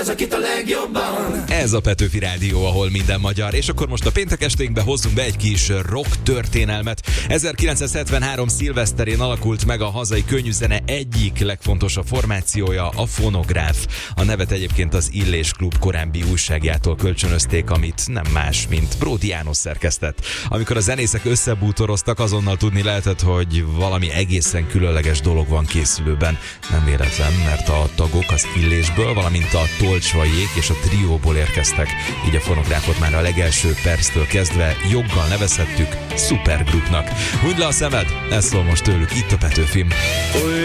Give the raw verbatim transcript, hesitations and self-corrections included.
az, akit a legjobban. Ez a Petőfi Rádió, ahol minden magyar, és akkor most a péntek esténkbe hozzunk be egy kis rock történelmet. ezerkilencszázhetvenhárom szilveszterén alakult meg a hazai könnyűzene egyik legfontosabb formációja, a Fonográf. A nevet egyébként az Illés Klub korábbi újságjától kölcsönözték, amit nem más, mint Bródi János szerkesztett. Amikor a zenészek összebútoroztak, azonnal tudni lehetett, hogy valami egészen különleges dolog van készülőben. Nem véletlen, mert a tagok az Illésből, valamint a Tolcsvaiék és a Trióból érkeztek. Így a Fonográfot már a legelső perctől kezdve joggal nevezhettük szupergrupnak. Hunyd le a szemed, ez szól most tőlük itt a Petőfin.